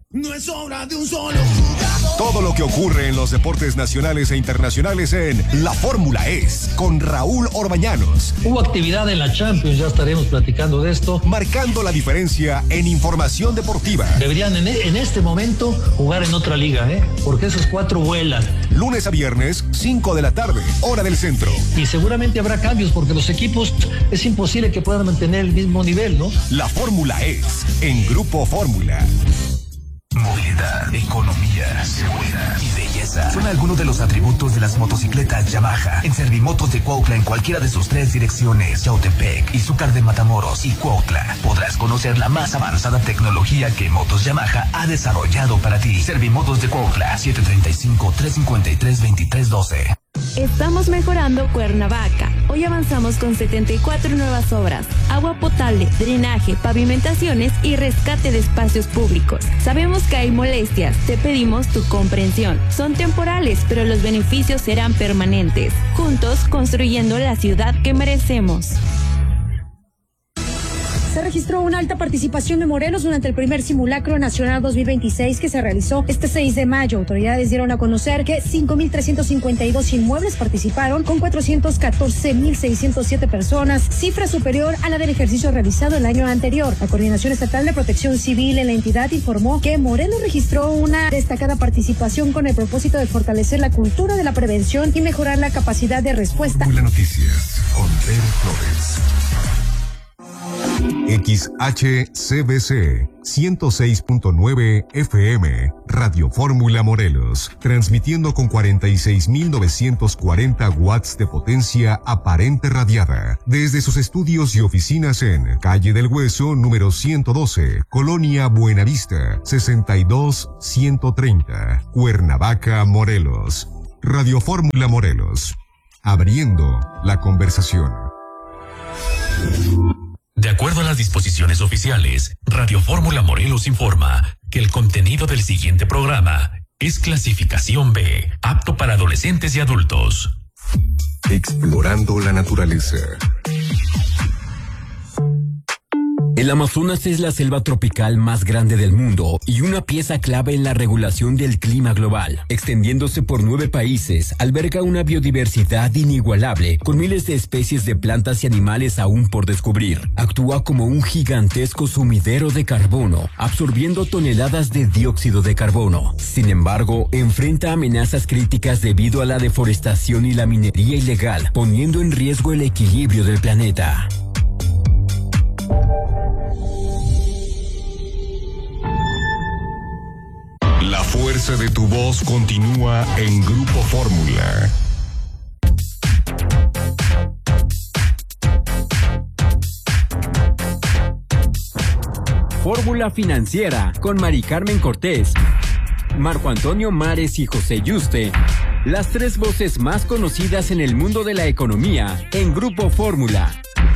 No es obra de un solo jugador. Todo lo que ocurre en los deportes nacionales e internacionales en La Fórmula Es, con Raúl Orbañanos. Hubo actividad en la Champions, ya estaremos platicando de esto. Marcando la diferencia en información deportiva. Deberían en este momento jugar en otra liga, porque esos 4 vuelan. Lunes a viernes, 5 de la tarde, hora del centro. Y seguramente habrá cambios, porque los equipos es imposible que puedan mantener el mismo nivel, ¿no? La Fórmula Es, en Grupo Fórmula. Movilidad, economía, seguridad y belleza son algunos de los atributos de las motocicletas Yamaha. En Servimotos de Cuautla, en cualquiera de sus 3 direcciones, Yautepec, Izúcar de Matamoros y Cuautla, podrás conocer la más avanzada tecnología que Motos Yamaha ha desarrollado para ti. Servimotos de Cuautla, 735-353-2312. Estamos mejorando Cuernavaca. Hoy avanzamos con 74 nuevas obras, agua potable, drenaje, pavimentaciones y rescate de espacios públicos. Sabemos que hay molestias, te pedimos tu comprensión. Son temporales, pero los beneficios serán permanentes. Juntos, construyendo la ciudad que merecemos. Se registró una alta participación de Morelos durante el primer simulacro nacional 2026 que se realizó este 6 de mayo. Autoridades dieron a conocer que 5,352 inmuebles participaron con 414,607 personas, cifra superior a la del ejercicio realizado el año anterior. La Coordinación Estatal de Protección Civil en la entidad informó que Morelos registró una destacada participación con el propósito de fortalecer la cultura de la prevención y mejorar la capacidad de respuesta. Fórmula Noticias con Pedro Flores. XHCBC 106.9 FM, Radio Fórmula Morelos, transmitiendo con 46.940 watts de potencia aparente radiada, desde sus estudios y oficinas en Calle del Hueso, número 112, Colonia Buenavista, 62130, Cuernavaca, Morelos. Radio Fórmula Morelos, abriendo la conversación. De acuerdo a las disposiciones oficiales, Radio Fórmula Morelos informa que el contenido del siguiente programa es clasificación B, apto para adolescentes y adultos. Explorando la naturaleza. El Amazonas es la selva tropical más grande del mundo y una pieza clave en la regulación del clima global. Extendiéndose por 9 países, alberga una biodiversidad inigualable, con miles de especies de plantas y animales aún por descubrir. Actúa como un gigantesco sumidero de carbono, absorbiendo toneladas de dióxido de carbono. Sin embargo, enfrenta amenazas críticas debido a la deforestación y la minería ilegal, poniendo en riesgo el equilibrio del planeta. La fuerza de tu voz continúa en Grupo Fórmula. Fórmula Financiera con Mari Carmen Cortés, Marco Antonio Mares y José Yuste. Las 3 voces más conocidas en el mundo de la economía en Grupo Fórmula.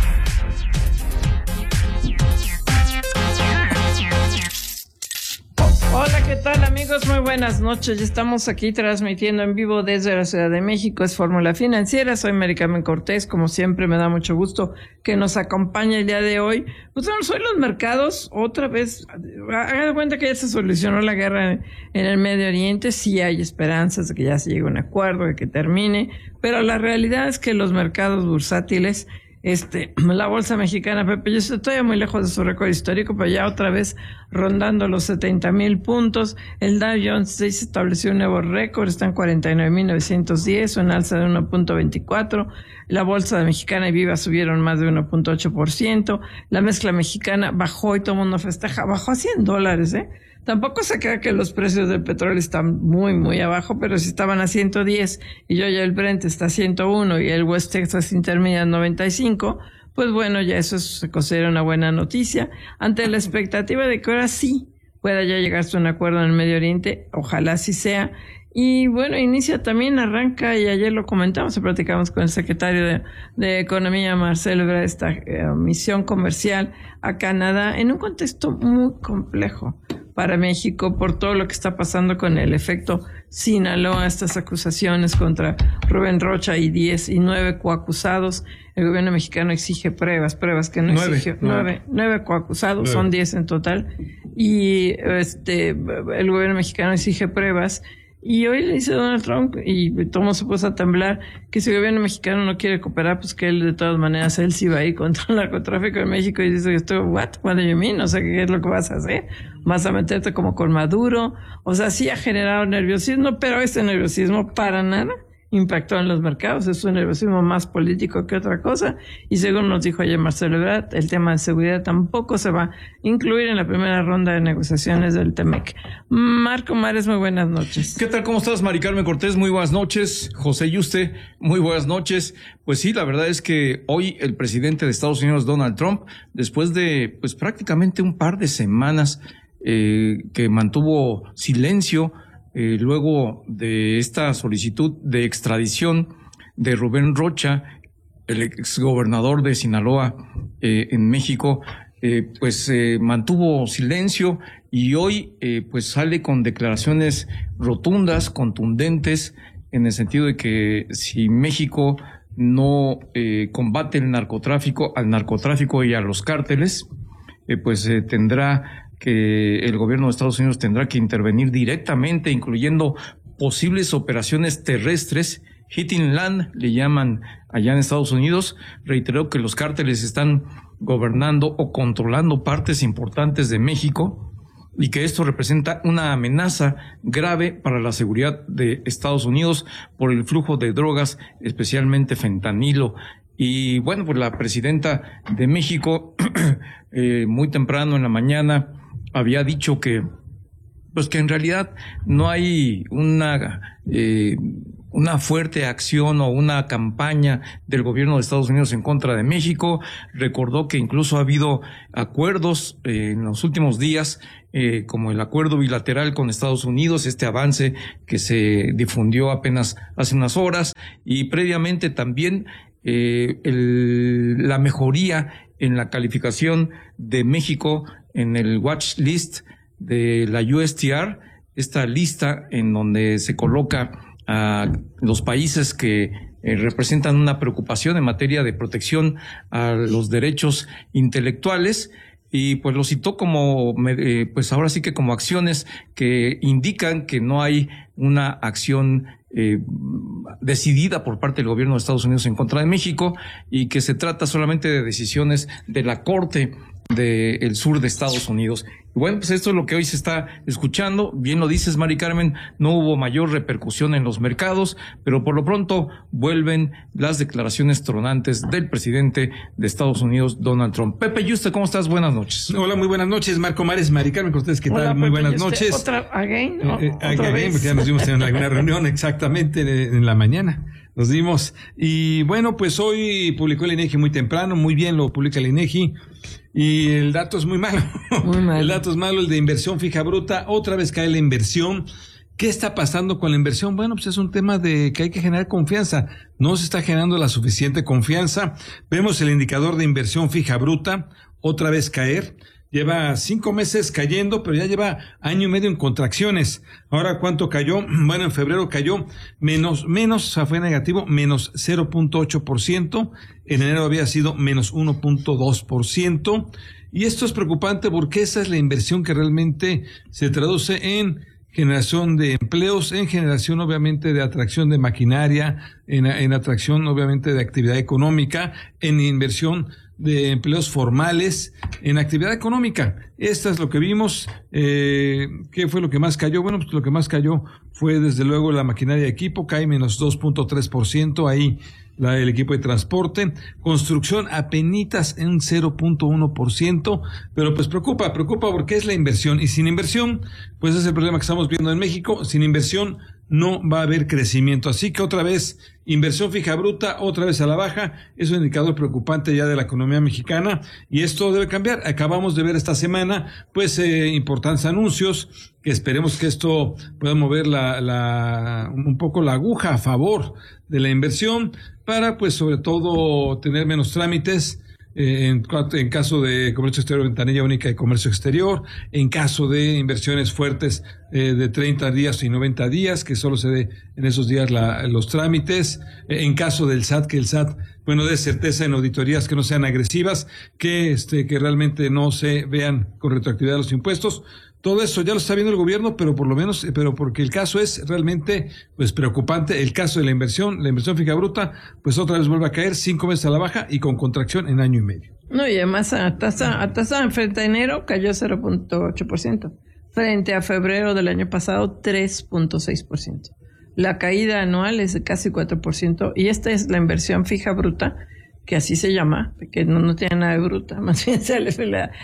Hola, ¿qué tal amigos? Muy buenas noches. Ya estamos aquí transmitiendo en vivo desde la Ciudad de México. Es Fórmula Financiera. Soy Mari Carmen Cortés. Como siempre, me da mucho gusto que nos acompañe el día de hoy. Pues bueno, hoy los mercados otra vez, hagan de cuenta que ya se solucionó la guerra en el Medio Oriente. Sí hay esperanzas de que ya se llegue a un acuerdo, de que termine, pero la realidad es que los mercados bursátiles, la bolsa mexicana, Pepe, yo estoy todavía muy lejos de su récord histórico, pero ya otra vez rondando los 70,000 puntos. El Dow Jones se estableció un nuevo récord, está en 49,910, una alza de 1.24. La bolsa mexicana y Viva subieron más de 1.8%. La mezcla mexicana bajó y todo el mundo festeja, bajó a $100, Tampoco se crea que los precios del petróleo están muy, muy abajo, pero si estaban a 110 y ya el Brent está a 101 y el West Texas Intermediate 95, pues bueno, ya eso se considera una buena noticia. Ante la expectativa de que ahora sí pueda ya llegarse a un acuerdo en el Medio Oriente, ojalá así sea. Y bueno, arranca, y ayer lo comentamos y platicamos con el secretario de Economía, Marcelo Ebrard, esta misión comercial a Canadá en un contexto muy complejo para México por todo lo que está pasando con el efecto Sinaloa, estas acusaciones contra Rubén Rocha y 9 coacusados. El gobierno mexicano exige pruebas que no exigió. 9 coacusados, son 10 en total. y el gobierno mexicano exige pruebas. Y hoy le dice Donald Trump, y todo se puso a temblar, que si el gobierno mexicano no quiere cooperar, pues que él de todas maneras, él sí va a ir contra el narcotráfico en México. Y dice, what do you mean? O sea, ¿qué es lo que vas a hacer? ¿Vas a meterte como con Maduro? O sea, sí ha generado nerviosismo, pero este nerviosismo para nada impactó en los mercados. Es un nerviosismo más político que otra cosa. Y según nos dijo ayer Marcelo Ebrard, el tema de seguridad tampoco se va a incluir en la primera ronda de negociaciones del TEMEC. Marco Mares, muy buenas noches. ¿Qué tal? ¿Cómo estás, Mari Carmen Cortés? Muy buenas noches. José Yuste, muy buenas noches. Pues sí, la verdad es que hoy el presidente de Estados Unidos, Donald Trump, después de pues prácticamente un par de semanas que mantuvo silencio, luego de esta solicitud de extradición de Rubén Rocha, el exgobernador de Sinaloa en México, mantuvo silencio y hoy pues sale con declaraciones rotundas, contundentes, en el sentido de que si México no combate al narcotráfico y a los cárteles, tendrá que el gobierno de Estados Unidos tendrá que intervenir directamente, incluyendo posibles operaciones terrestres. Hitting Land le llaman allá en Estados Unidos. Reiteró que los cárteles están gobernando o controlando partes importantes de México y que esto representa una amenaza grave para la seguridad de Estados Unidos por el flujo de drogas, especialmente fentanilo. Y bueno, pues la presidenta de México muy temprano en la mañana había dicho que en realidad no hay una fuerte acción o una campaña del gobierno de Estados Unidos en contra de México. Recordó que incluso ha habido acuerdos en los últimos días, como el acuerdo bilateral con Estados Unidos, este avance que se difundió apenas hace unas horas, y previamente también la mejoría en la calificación de México en el watch list de la USTR, esta lista en donde se coloca a los países que representan una preocupación en materia de protección a los derechos intelectuales. Y pues lo citó como, ahora sí que como acciones que indican que no hay una acción decidida por parte del gobierno de Estados Unidos en contra de México y que se trata solamente de decisiones de la Corte del sur de Estados Unidos. Y bueno, pues esto es lo que hoy se está escuchando. Bien lo dices, Mari Carmen, no hubo mayor repercusión en los mercados, pero por lo pronto vuelven las declaraciones tronantes del presidente de Estados Unidos, Donald Trump. Pepe Yuste, ¿cómo estás? Buenas noches. Hola, muy buenas noches, Marco Mares, Mari Carmen Cortés, ¿qué tal? Hola, muy Pepe buenas Yuste. noches. ¿Otra again? ¿Otra vez? Porque ya nos dimos en alguna reunión exactamente en la mañana. Nos dimos. Y bueno, pues hoy publicó el INEGI muy temprano, muy bien lo publica el INEGI. Y el dato es muy malo. Muy malo. El dato es malo, el de inversión fija bruta. Otra vez cae la inversión. ¿Qué está pasando con la inversión? Bueno, pues es un tema de que hay que generar confianza. No se está generando la suficiente confianza. Vemos el indicador de inversión fija bruta otra vez caer. Lleva 5 meses cayendo, pero ya lleva año y medio en contracciones. Ahora, ¿cuánto cayó? Bueno, en febrero cayó menos, o sea, fue negativo, menos 0.8%. En enero había sido menos 1.2%. Y esto es preocupante porque esa es la inversión que realmente se traduce en generación de empleos, en generación obviamente de atracción de maquinaria, en atracción obviamente de actividad económica, en inversión de empleos formales, en actividad económica. Esto es lo que vimos. ¿Qué fue lo que más cayó? Bueno, pues lo que más cayó fue desde luego la maquinaria de equipo, cae menos 2.3%, ahí el equipo de transporte, construcción apenitas en 0.1%, pero pues preocupa porque es la inversión, y sin inversión, pues es el problema que estamos viendo en México. Sin inversión no va a haber crecimiento, así que otra vez inversión fija bruta, otra vez a la baja. Es un indicador preocupante ya de la economía mexicana y esto debe cambiar. Acabamos de ver esta semana pues importantes anuncios que esperemos que esto pueda mover un poco la aguja a favor de la inversión para pues sobre todo tener menos trámites. En caso de comercio exterior, ventanilla única de comercio exterior, en caso de inversiones fuertes de 30 días y 90 días, que solo se dé en esos días los trámites. En caso del SAT, que el SAT, bueno, dé certeza en auditorías que no sean agresivas, que realmente no se vean con retroactividad los impuestos. Todo eso ya lo está viendo el gobierno, pero por lo menos, pero porque el caso es realmente, pues, preocupante. El caso de la inversión fija bruta, pues otra vez vuelve a caer 5 meses a la baja y con contracción en año y medio. No, y además a tasa frente a enero cayó 0.8%, frente a febrero del año pasado 3.6%. La caída anual es de casi 4%, y esta es la inversión fija bruta, que así se llama, que no tiene nada de bruta, más bien es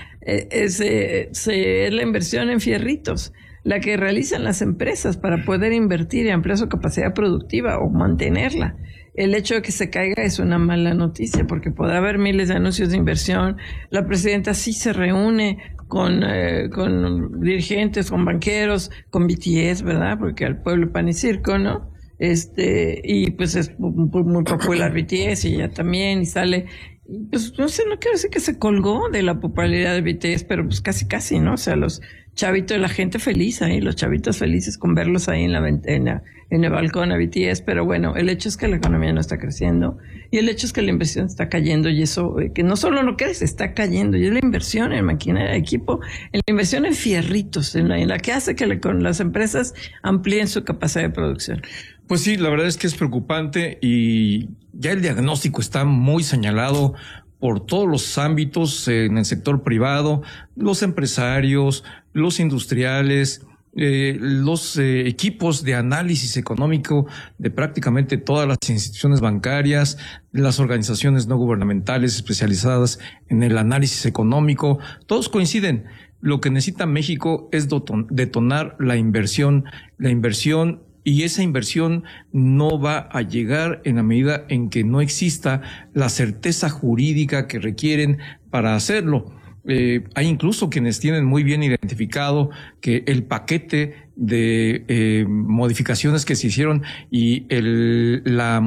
la inversión en fierritos, la que realizan las empresas para poder invertir y ampliar su capacidad productiva o mantenerla. El hecho de que se caiga es una mala noticia, porque podrá haber miles de anuncios de inversión. La presidenta sí se reúne con dirigentes, con banqueros, con BTS, ¿verdad? Porque al pueblo pan y circo, ¿no? Y pues es muy popular BTS, y ella también, y sale, pues no sé, no quiero decir que se colgó de la popularidad de BTS, pero pues casi, ¿no? O sea, los chavitos, la gente feliz ahí, los chavitos felices con verlos ahí en el balcón a BTS, pero bueno, el hecho es que la economía no está creciendo, y el hecho es que la inversión está cayendo, y eso, que no solo no crece, está cayendo, y es la inversión en maquinaria de equipo, en la inversión en fierritos, en la que hace que las empresas amplíen su capacidad de producción. Pues sí, la verdad es que es preocupante, y ya el diagnóstico está muy señalado por todos los ámbitos, en el sector privado, los empresarios, los industriales, los equipos de análisis económico de prácticamente todas las instituciones bancarias, las organizaciones no gubernamentales especializadas en el análisis económico, todos coinciden. Lo que necesita México es detonar la inversión, y esa inversión no va a llegar en la medida en que no exista la certeza jurídica que requieren para hacerlo. Hay incluso quienes tienen muy bien identificado que el paquete de modificaciones que se hicieron y la